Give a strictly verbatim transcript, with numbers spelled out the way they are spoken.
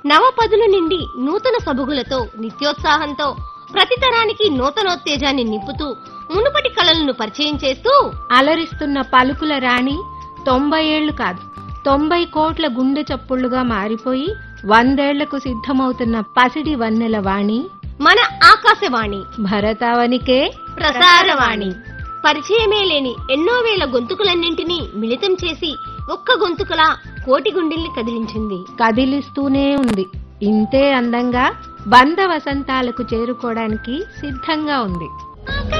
నవపదుల నిండి నూతన సబుగులతో నిత్యోత్సాహంతో ప్రతి తరానికి నూతనోత్తేజాన్ని నింపుతూ మునుపటి కళలను పరిచయం చేస్తూ అలరిస్తున్న పలుకుల రాణి తొంభై ఏళ్లు కాదు తొంభై కోట్ల గుండె చప్పుళ్లుగా మారిపోయి వందేళ్లకు సిద్ధమవుతున్న పసిడి వన్నెల వాణి మన ఆకాశవాణి భరతావనికే ప్రసారవాణి. పరిచయమే లేని ఎన్నో వేల గొంతుకులన్నింటినీ మిళితం చేసి ఒక్క గొంతుకలా కోటి గుండెల్ని కదిలించింది, కదిలిస్తూనే ఉంది. ఇంతే అందంగా బంధ వసంతాలకు చేరుకోవడానికి సిద్ధంగా ఉంది.